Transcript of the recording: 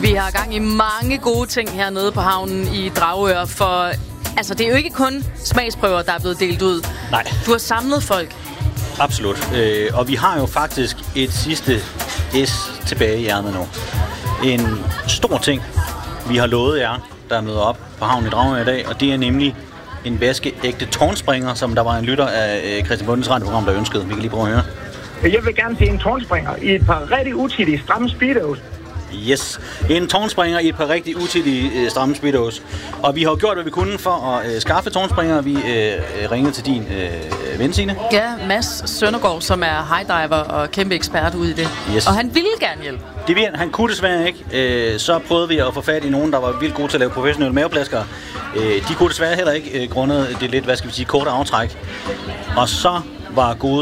Vi har gang i mange gode ting hernede på havnen i Dragør, for altså, det er jo ikke kun smagsprøver, der er blevet delt ud. Nej. Du har samlet folk. Absolut. Og vi har jo faktisk et sidste S tilbage i ærmet nu. En stor ting, vi har lovet jer, der er møder op på havnen i Dragør i dag, og det er nemlig en vaskeægte tårnspringer, som der var en lytter af Christian Bundes radioprogram, der ønskede. Vi kan lige prøve at høre. Jeg vil gerne se en tårnspringer i et par rigtig utidige stramme speedos. Yes, en tårnspringer i et par rigtig utidige stramme speedos. Og vi har gjort, hvad vi kunne for at skaffe tårnspringer. Vi ringede til din ven, Signe. Ja, Mads Søndergaard, som er highdiver og kæmpe ekspert ude i det. Yes. Og han ville gerne hjælpe. Det vil han kunne desværre ikke. Så prøvede vi at få fat i nogen, der var vildt gode til at lave professionelle maveplaskere. De kunne desværre heller ikke, grundet det lidt, hvad skal vi sige, korte aftræk. Og så var gode